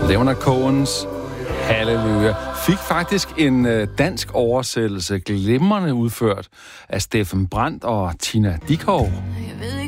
Leonard Cohens Halleluja fik faktisk en dansk oversættelse, glimrende udført af Steffen Brandt og Tina Dickow.